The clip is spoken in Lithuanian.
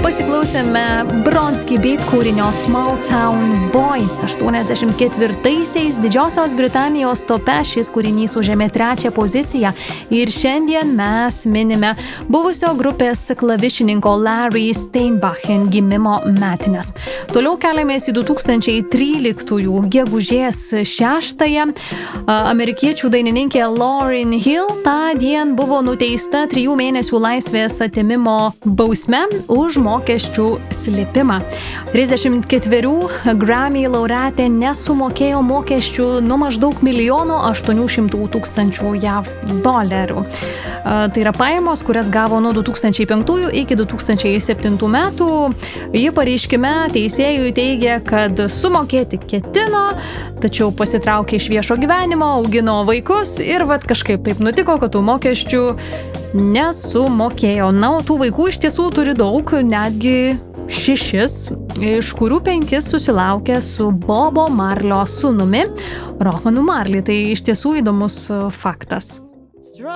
Pasiklausėme Bronski Beat kūrinio Small Town Boy. 84-aisiais Didžiosios Britanijos tope šis kūrinys užėmė 3 poziciją ir šiandien mes minime buvusio grupės klavišininko Larry Steinbachen gimimo metines. Toliau keliamės į 2013 gegužės 6-ąją. Amerikiečių dainininkė Lauryn Hill tą dieną buvo nuteista 3 mėnesių laisvės atėmimo bausme už mokesčių slėpimą. 34 Grammy laureatė nesumokėjo mokesčių nuo maždaug 1,8 milijono JAV dolerių. Tai yra pajamos, kurias gavo nuo 2005 iki 2007 metų. Ji pareiškime teisėjui teigia, kad sumokėti ketino, tačiau pasitraukė iš viešo gyvenimo, augino vaikus ir kažkaip taip nutiko, kad tų mokesčių nesumokėjo. Na, o tų vaikų iš tiesų turi daug, netgi 6, iš kurių 5 susilaukė su Bobo Marlio sūnumi Rohanu Marley. Tai iš tiesų įdomus faktas.